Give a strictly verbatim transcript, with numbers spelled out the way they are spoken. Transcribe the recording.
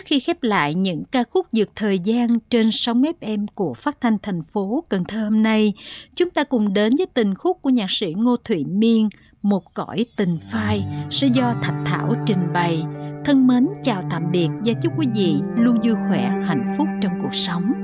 Trước khi khép lại những ca khúc vượt thời gian trên sóng ép em của Phát thanh thành phố Cần Thơ hôm nay, chúng ta cùng đến với tình khúc của nhạc sĩ Ngô Thụy Miên, Một cõi tình phai, sẽ do Thạch Thảo trình bày. Thân mến chào tạm biệt và chúc quý vị luôn vui khỏe, hạnh phúc trong cuộc sống.